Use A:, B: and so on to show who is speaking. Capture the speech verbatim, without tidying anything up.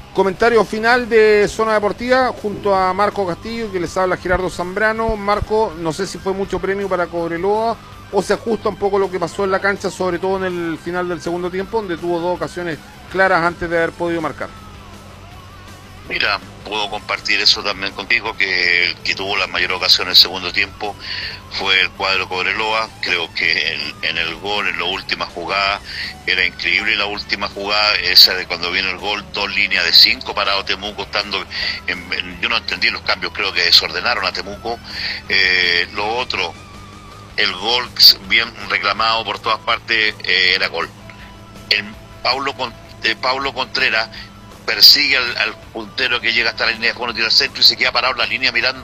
A: Comentario final de Zona Deportiva junto a Marco Castillo, que les habla Gerardo Zambrano. Marco, no sé si fue mucho premio para Cobreloa o se ajusta un poco lo que pasó en la cancha, sobre todo en el final del segundo tiempo, donde tuvo dos ocasiones claras antes de haber podido marcar.
B: Mira, puedo compartir eso también contigo, que el que tuvo la mayor ocasión en el segundo tiempo fue el cuadro Cobreloa. Creo que en, en el gol, en la última jugada, era increíble la última jugada, esa de cuando viene el gol, dos líneas de cinco parado Temuco, estando en, en, yo no entendí los cambios, creo que desordenaron a Temuco. Eh, lo otro, el gol bien reclamado por todas partes, eh, era gol. El Paulo, eh, Paulo Contreras persigue al, al puntero que llega hasta la línea de fondo, tira al centro y se queda parado en la línea mirando